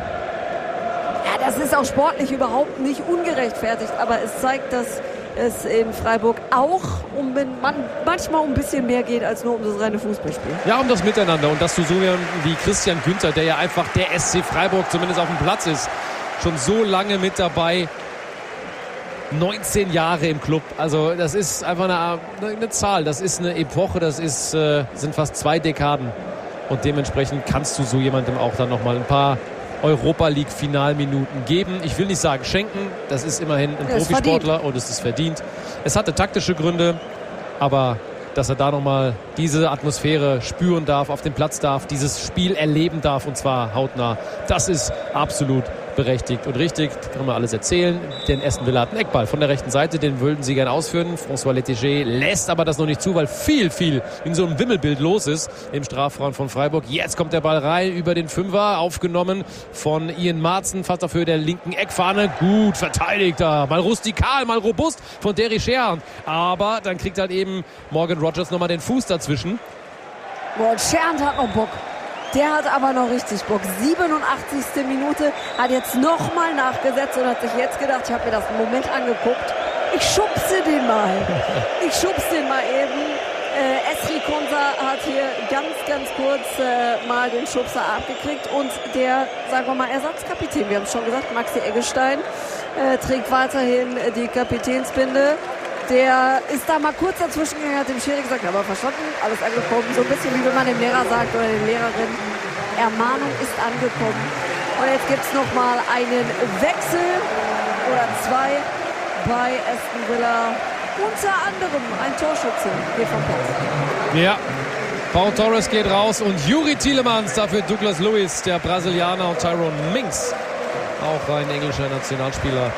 Speaker 2: das ist auch sportlich überhaupt nicht ungerechtfertigt, aber es zeigt, dass es in Freiburg auch um man, manchmal um ein bisschen mehr geht als nur um das reine Fußballspiel.
Speaker 1: Ja, um das Miteinander und dass du so wie Christian Günther, der ja einfach der S C Freiburg zumindest auf dem Platz ist, schon so lange mit dabei, neunzehn Jahre im Club, also das ist einfach eine, eine Zahl, das ist eine Epoche, das ist, äh, sind fast zwei Dekaden und dementsprechend kannst du so jemandem auch dann nochmal ein paar Europa-League-Finalminuten geben. Ich will nicht sagen schenken, das ist immerhin ein Profisportler und es ist verdient. Es hatte taktische Gründe, aber dass er da nochmal diese Atmosphäre spüren darf, auf dem Platz darf, dieses Spiel erleben darf und zwar hautnah, das ist absolut berechtigt und richtig, kann man alles erzählen. Denn Aston Villa hat einen Eckball von der rechten Seite, den würden sie gerne ausführen. François Lettiger lässt aber das noch nicht zu, weil viel, viel in so einem Wimmelbild los ist im Strafraum von Freiburg. Jetzt kommt der Ball rein über den Fünfer, aufgenommen von Ian Maatsen, fast auf Höhe der linken Eckfahne. Gut verteidigt da, mal rustikal, mal robust von Derry Scherhan. Aber dann kriegt halt eben Morgan Rogers nochmal den Fuß dazwischen.
Speaker 2: Boah, Scherhan hat noch Bock. Der hat aber noch richtig Bock. siebenundachtzigste Minute, hat jetzt nochmal nachgesetzt und hat sich jetzt gedacht, ich habe mir das einen Moment angeguckt, ich schubse den mal. Ich schubse den mal eben. Äh, Esri Konsa hat hier ganz, ganz kurz äh, mal den Schubser abgekriegt und der, sagen wir mal, Ersatzkapitän, wir haben es schon gesagt, Maxi Eggestein, äh, trägt weiterhin die Kapitänsbinde. Der ist da mal kurz dazwischen gegangen, hat dem Schiri gesagt, aber verstanden, alles angekommen. So ein bisschen wie wenn man dem Lehrer sagt oder der Lehrerin, Ermahnung ist angekommen. Und jetzt gibt es nochmal einen Wechsel oder zwei bei Aston Villa. Unter anderem ein Torschütze geht vom Platz.
Speaker 1: Ja, Pau Torres geht raus und Youri Tielemans, dafür Douglas Luiz, der Brasilianer, und Tyrone Mings, auch ein englischer Nationalspieler,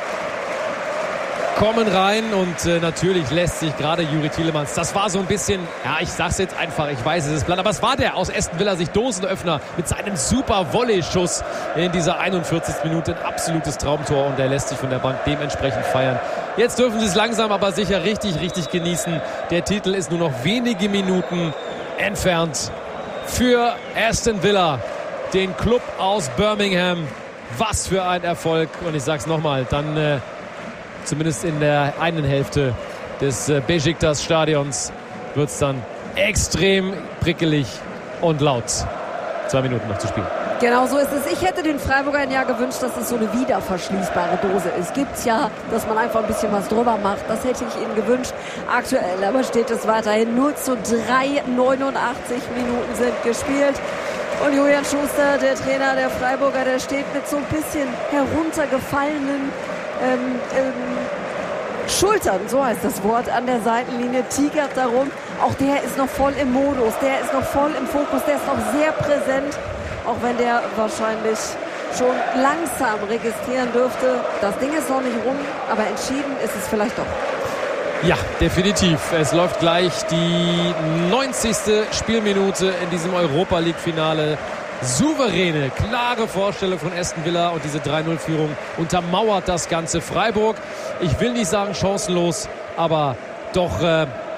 Speaker 1: kommen rein und äh, natürlich lässt sich gerade Youri Tielemans, das war so ein bisschen, ja, ich sag's jetzt einfach, ich weiß, es ist platt, aber es war der aus Aston Villa sich Dosenöffner mit seinem super Volley-Schuss in dieser einundvierzigsten Minute, ein absolutes Traumtor und er lässt sich von der Bank dementsprechend feiern. Jetzt dürfen sie es langsam aber sicher richtig, richtig genießen. Der Titel ist nur noch wenige Minuten entfernt für Aston Villa, den Club aus Birmingham. Was für ein Erfolg und ich sag's nochmal, dann äh, zumindest in der einen Hälfte des äh, Beşiktaş-Stadions wird es dann extrem prickelig und laut. Zwei Minuten noch zu spielen.
Speaker 2: Genau so ist es. Ich hätte den Freiburgern ja gewünscht, dass es so eine wiederverschließbare Dose ist. Gibt's ja, dass man einfach ein bisschen was drüber macht. Das hätte ich ihnen gewünscht. Aktuell aber steht es weiterhin null zu drei. neunundachtzig Minuten sind gespielt. Und Julian Schuster, der Trainer der Freiburger, der steht mit so ein bisschen heruntergefallenen Ähm, ähm, Schultern, so heißt das Wort, an der Seitenlinie, tigert darum. Auch der ist noch voll im Modus, der ist noch voll im Fokus, der ist noch sehr präsent, auch wenn der wahrscheinlich schon langsam registrieren dürfte. Das Ding ist noch nicht rum, aber entschieden ist es vielleicht doch.
Speaker 1: Ja, definitiv. Es läuft gleich die neunzigste Spielminute in diesem Europa-League-Finale. Souveräne, klare Vorstellung von Aston Villa und diese drei null Führung untermauert das Ganze. Freiburg, ich will nicht sagen chancenlos, aber doch äh,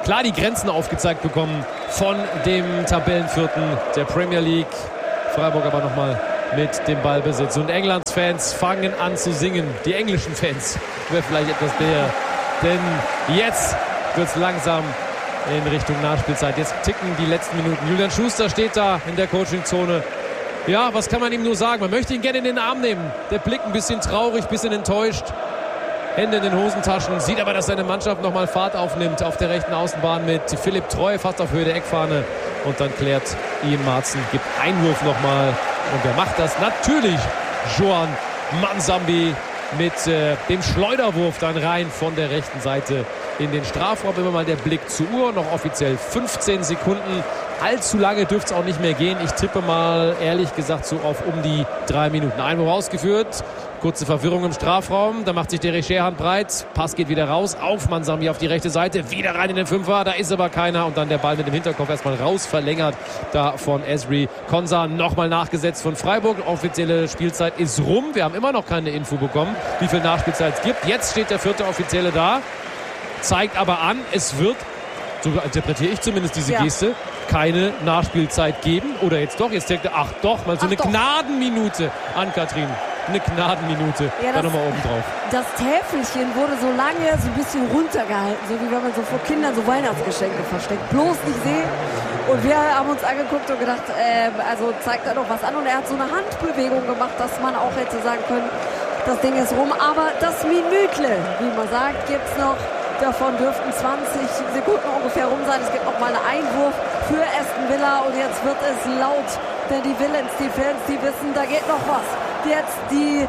Speaker 1: klar die Grenzen aufgezeigt bekommen von dem Tabellenvierten der Premier League. Freiburg aber nochmal mit dem Ballbesitz. Und Englands Fans fangen an zu singen. Die englischen Fans wäre vielleicht etwas näher. Denn jetzt wird es langsam in Richtung Nachspielzeit. Jetzt ticken die letzten Minuten. Julian Schuster steht da in der Coachingzone. Ja, was kann man ihm nur sagen? Man möchte ihn gerne in den Arm nehmen. Der Blick ein bisschen traurig, ein bisschen enttäuscht. Hände in den Hosentaschen. Sieht aber, dass seine Mannschaft nochmal Fahrt aufnimmt auf der rechten Außenbahn mit Philipp Treu fast auf Höhe der Eckfahne. Und dann klärt Ian Maatsen, gibt Einwurf nochmal. Und wer macht das? Natürlich Joan Mansambi mit äh, dem Schleuderwurf dann rein von der rechten Seite in den Strafraum. Immer mal der Blick zur Uhr. Noch offiziell fünfzehn Sekunden. Allzu lange dürfte es auch nicht mehr gehen. Ich tippe mal, ehrlich gesagt, so auf um die drei Minuten. Einwurf ausgeführt. Kurze Verwirrung im Strafraum. Da macht sich der Scherhand breit. Pass geht wieder raus. Auf Mansambi auf die rechte Seite. Wieder rein in den Fünfer. Da ist aber keiner. Und dann der Ball mit dem Hinterkopf erstmal raus. Verlängert da von Ezri Konsa. Nochmal nachgesetzt von Freiburg. Offizielle Spielzeit ist rum. Wir haben immer noch keine Info bekommen, wie viel Nachspielzeit es gibt. Jetzt steht der vierte Offizielle da. Zeigt aber an, es wird, so interpretiere ich zumindest diese ja. Geste, keine Nachspielzeit geben. Oder jetzt doch, jetzt denkt er, ach doch, mal so ach eine doch. Gnadenminute an Kathrin. Eine Gnadenminute, ja, da nochmal oben drauf.
Speaker 2: Das Täfelchen wurde so lange so ein bisschen runtergehalten, so wie wenn man so vor Kindern so Weihnachtsgeschenke versteckt. Bloß nicht sehen. Und wir haben uns angeguckt und gedacht, äh, also zeigt da doch was an. Und er hat so eine Handbewegung gemacht, dass man auch hätte sagen können, das Ding ist rum. Aber das Minütle, wie man sagt, gibt's noch. Davon dürften zwanzig Sekunden ungefähr rum sein. Es gibt noch mal einen Einwurf für Aston Villa. Und jetzt wird es laut. Denn die Villains, die Fans, die wissen, da geht noch was. Jetzt die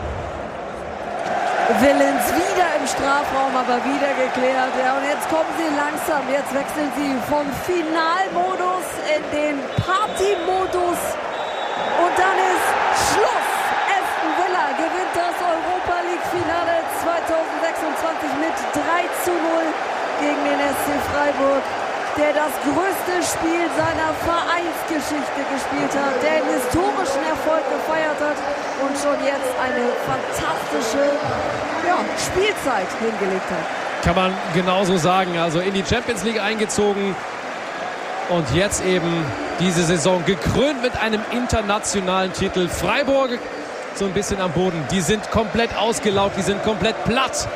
Speaker 2: Villains wieder im Strafraum, aber wieder geklärt. Ja, und jetzt kommen sie langsam. Jetzt wechseln sie vom Finalmodus in den Partymodus. Und dann ist Schluss. Aston Villa gewinnt das Europa League Finale zwanzig sechsundzwanzig mit drei zu null gegen den S C Freiburg, der das größte Spiel seiner Vereinsgeschichte gespielt hat, der einen historischen Erfolg gefeiert hat und schon jetzt eine fantastische ja, Spielzeit hingelegt hat.
Speaker 1: Kann man genauso sagen. Also in die Champions League eingezogen und jetzt eben diese Saison gekrönt mit einem internationalen Titel. Freiburg so ein bisschen am Boden. Die sind komplett ausgelaugt, die sind komplett platt.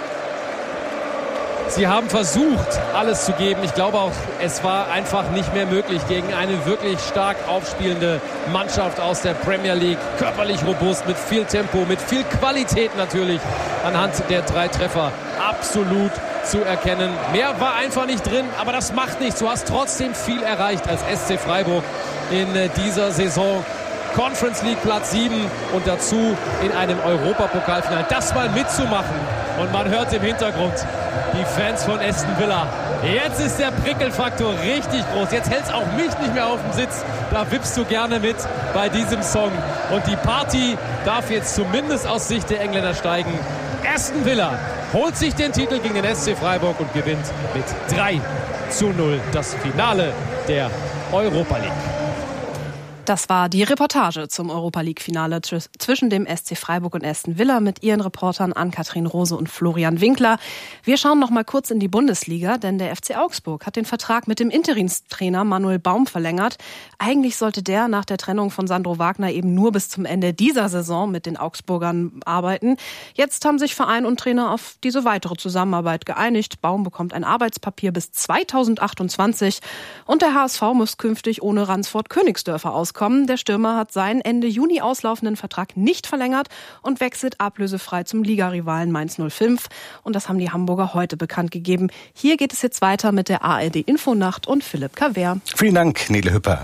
Speaker 1: Sie haben versucht, alles zu geben. Ich glaube auch, es war einfach nicht mehr möglich gegen eine wirklich stark aufspielende Mannschaft aus der Premier League. Körperlich robust, mit viel Tempo, mit viel Qualität natürlich. Anhand der drei Treffer absolut zu erkennen. Mehr war einfach nicht drin, aber das macht nichts. Du hast trotzdem viel erreicht als S C Freiburg in dieser Saison. Conference League Platz sieben und dazu in einem Europapokalfinale. Das mal mitzumachen. Und man hört im Hintergrund die Fans von Aston Villa. Jetzt ist der Prickelfaktor richtig groß. Jetzt hält es auch mich nicht mehr auf dem Sitz. Da wippst du gerne mit bei diesem Song. Und die Party darf jetzt zumindest aus Sicht der Engländer steigen. Aston Villa holt sich den Titel gegen den S C Freiburg und gewinnt mit drei zu null das Finale der Europa League.
Speaker 3: Das war die Reportage zum Europa-League-Finale zwischen dem S C Freiburg und Aston Villa mit ihren Reportern Ann-Kathrin Rose und Florian Winkler. Wir schauen noch mal kurz in die Bundesliga, denn der F C Augsburg hat den Vertrag mit dem Interimstrainer Manuel Baum verlängert. Eigentlich sollte der nach der Trennung von Sandro Wagner eben nur bis zum Ende dieser Saison mit den Augsburgern arbeiten. Jetzt haben sich Verein und Trainer auf diese weitere Zusammenarbeit geeinigt. Baum bekommt ein Arbeitspapier bis zweitausendachtundzwanzig und der H S V muss künftig ohne Ransford-Königsdörfer auskommen. Der Stürmer hat seinen Ende Juni auslaufenden Vertrag nicht verlängert und wechselt ablösefrei zum Ligarivalen Mainz null fünf. Und das haben die Hamburger heute bekannt gegeben. Hier geht es jetzt weiter mit der A R D-Infonacht und Philipp Kaver.
Speaker 4: Vielen Dank, Nele Hüpper.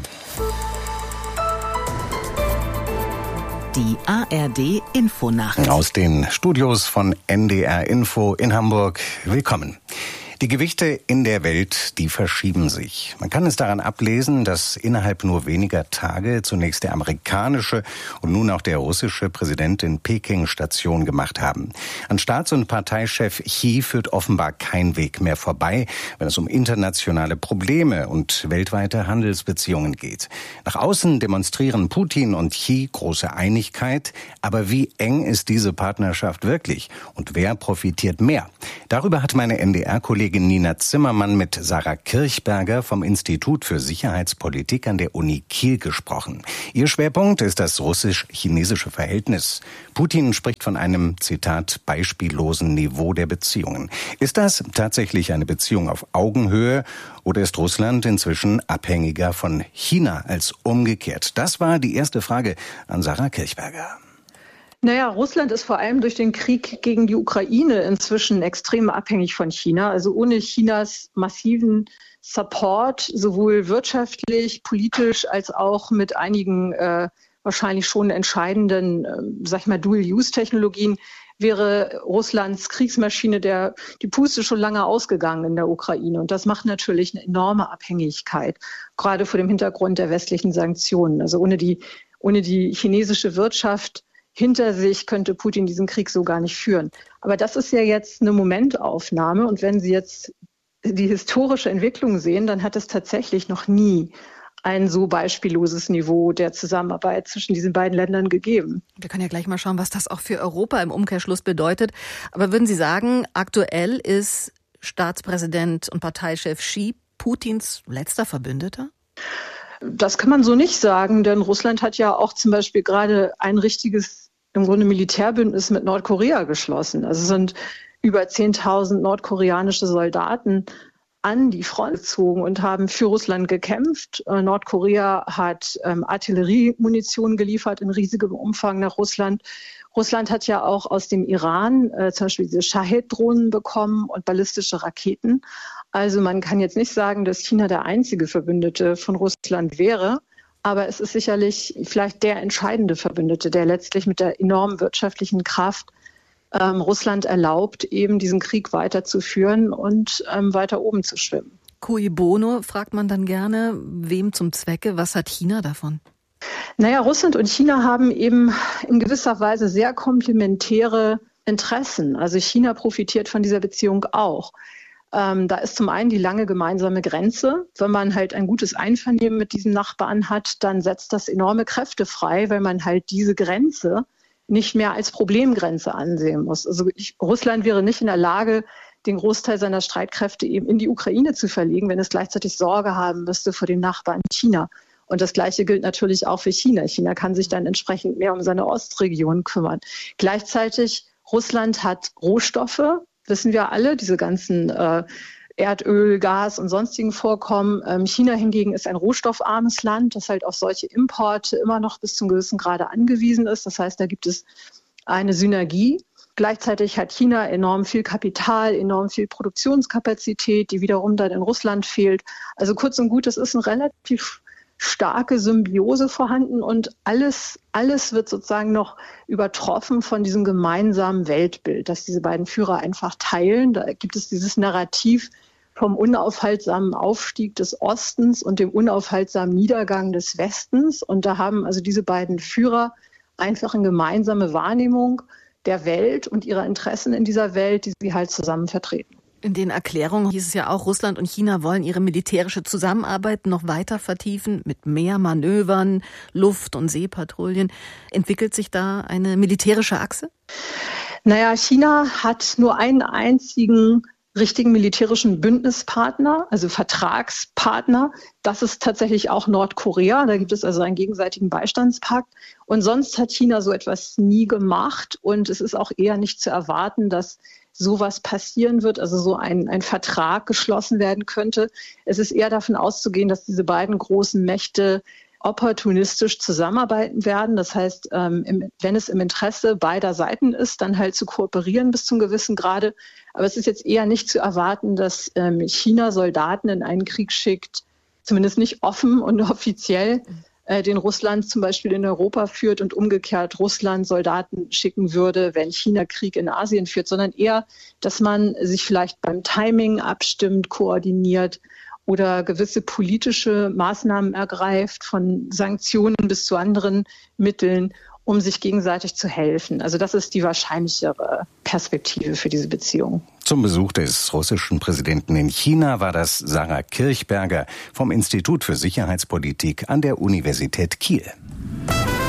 Speaker 5: Die A R D-Infonacht.
Speaker 4: Aus den Studios von N D R Info in Hamburg. Willkommen. Die Gewichte in der Welt, die verschieben sich. Man kann es daran ablesen, dass innerhalb nur weniger Tage zunächst der amerikanische und nun auch der russische Präsident in Peking Station gemacht haben. An Staats- und Parteichef Xi führt offenbar kein Weg mehr vorbei, wenn es um internationale Probleme und weltweite Handelsbeziehungen geht. Nach außen demonstrieren Putin und Xi große Einigkeit, aber wie eng ist diese Partnerschaft wirklich und wer profitiert mehr? Darüber hat meine N D R-Kollegin Kollegin Nina Zimmermann mit Sarah Kirchberger vom Institut für Sicherheitspolitik an der Uni Kiel gesprochen. Ihr Schwerpunkt ist das russisch-chinesische Verhältnis. Putin spricht von einem, Zitat, beispiellosen Niveau der Beziehungen. Ist das tatsächlich eine Beziehung auf Augenhöhe oder ist Russland inzwischen abhängiger von China als umgekehrt? Das war die erste Frage an Sarah Kirchberger.
Speaker 6: Naja, Russland ist vor allem durch den Krieg gegen die Ukraine inzwischen extrem abhängig von China. Also ohne Chinas massiven Support, sowohl wirtschaftlich, politisch als auch mit einigen äh, wahrscheinlich schon entscheidenden, äh, sag ich mal, Dual-Use-Technologien, wäre Russlands Kriegsmaschine der, die Puste schon lange ausgegangen in der Ukraine. Und das macht natürlich eine enorme Abhängigkeit, gerade vor dem Hintergrund der westlichen Sanktionen. Also ohne die, ohne die chinesische Wirtschaft hinter sich könnte Putin diesen Krieg so gar nicht führen. Aber das ist ja jetzt eine Momentaufnahme. Und wenn Sie jetzt die historische Entwicklung sehen, dann hat es tatsächlich noch nie ein so beispielloses Niveau der Zusammenarbeit zwischen diesen beiden Ländern gegeben.
Speaker 7: Wir können ja gleich mal schauen, was das auch für Europa im Umkehrschluss bedeutet. Aber würden Sie sagen, aktuell ist Staatspräsident und Parteichef Xi Putins letzter Verbündeter?
Speaker 6: Das kann man so nicht sagen, denn Russland hat ja auch zum Beispiel gerade ein richtiges, im Grunde Militärbündnis mit Nordkorea geschlossen. Also es sind über zehntausend nordkoreanische Soldaten an die Front gezogen und haben für Russland gekämpft. Äh, Nordkorea hat ähm, Artilleriemunition geliefert in riesigem Umfang nach Russland. Russland hat ja auch aus dem Iran äh, zum Beispiel diese Shahed-Drohnen bekommen und ballistische Raketen. Also man kann jetzt nicht sagen, dass China der einzige Verbündete von Russland wäre. Aber es ist sicherlich vielleicht der entscheidende Verbündete, der letztlich mit der enormen wirtschaftlichen Kraft ähm, Russland erlaubt, eben diesen Krieg weiterzuführen und ähm, weiter oben zu schwimmen.
Speaker 7: Cui bono, fragt man dann gerne. Wem zum Zwecke? Was hat China davon?
Speaker 6: Naja, Russland und China haben eben in gewisser Weise sehr komplementäre Interessen. Also China profitiert von dieser Beziehung auch. Ähm, da ist zum einen die lange gemeinsame Grenze. Wenn man halt ein gutes Einvernehmen mit diesen Nachbarn hat, dann setzt das enorme Kräfte frei, weil man halt diese Grenze nicht mehr als Problemgrenze ansehen muss. Also ich, Russland wäre nicht in der Lage, den Großteil seiner Streitkräfte eben in die Ukraine zu verlegen, wenn es gleichzeitig Sorge haben müsste vor dem Nachbarn China. Und das Gleiche gilt natürlich auch für China. China kann sich dann entsprechend mehr um seine Ostregion kümmern. Gleichzeitig, Russland hat Rohstoffe, wissen wir alle, diese ganzen äh, Erdöl, Gas und sonstigen Vorkommen. Ähm, China hingegen ist ein rohstoffarmes Land, das halt auf solche Importe immer noch bis zum gewissen Grade angewiesen ist. Das heißt, da gibt es eine Synergie. Gleichzeitig hat China enorm viel Kapital, enorm viel Produktionskapazität, die wiederum dann in Russland fehlt. Also kurz und gut, es ist ein relativ starke Symbiose vorhanden und alles, alles wird sozusagen noch übertroffen von diesem gemeinsamen Weltbild, das diese beiden Führer einfach teilen. Da gibt es dieses Narrativ vom unaufhaltsamen Aufstieg des Ostens und dem unaufhaltsamen Niedergang des Westens. Und da haben also diese beiden Führer einfach eine gemeinsame Wahrnehmung der Welt und ihrer Interessen in dieser Welt, die sie halt zusammen vertreten.
Speaker 7: In den Erklärungen hieß es ja auch, Russland und China wollen ihre militärische Zusammenarbeit noch weiter vertiefen mit mehr Manövern, Luft- und Seepatrouillen. Entwickelt sich da eine militärische Achse?
Speaker 6: Naja, China hat nur einen einzigen richtigen militärischen Bündnispartner, also Vertragspartner. Das ist tatsächlich auch Nordkorea. Da gibt es also einen gegenseitigen Beistandspakt. Und sonst hat China so etwas nie gemacht. Und es ist auch eher nicht zu erwarten, dass sowas passieren wird, also so ein, ein Vertrag geschlossen werden könnte. Es ist eher davon auszugehen, dass diese beiden großen Mächte opportunistisch zusammenarbeiten werden. Das heißt, ähm, im, wenn es im Interesse beider Seiten ist, dann halt zu kooperieren bis zum gewissen Grade. Aber es ist jetzt eher nicht zu erwarten, dass ähm, China Soldaten in einen Krieg schickt, zumindest nicht offen und offiziell, äh, den Russland zum Beispiel in Europa führt und umgekehrt Russland Soldaten schicken würde, wenn China Krieg in Asien führt, sondern eher, dass man sich vielleicht beim Timing abstimmt, koordiniert oder gewisse politische Maßnahmen ergreift, von Sanktionen bis zu anderen Mitteln, um sich gegenseitig zu helfen. Also das ist die wahrscheinlichere Perspektive für diese Beziehung.
Speaker 4: Zum Besuch des russischen Präsidenten in China war das Sarah Kirchberger vom Institut für Sicherheitspolitik an der Universität Kiel.